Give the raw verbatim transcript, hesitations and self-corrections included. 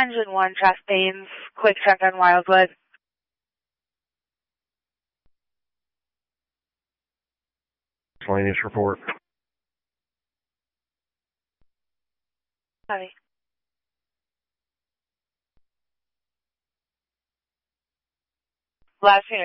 Engine one, Chastain's, quick check on Wildwood. Miscellaneous report. Copy. Last unit.